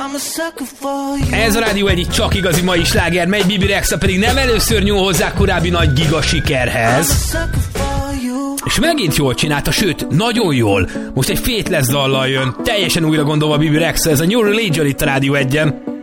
Ez a Rádió egyik csak igazi mai sláger, megy Bibi Rexha pedig nem először nyúl hozzá korábbi nagy giga sikerhez. És megint jól csinálta, sőt, nagyon jól. Most egy fétles dallal jön, teljesen újra gondolva Bibi Rexha, ez a New Religion itt a Rádió 1-en.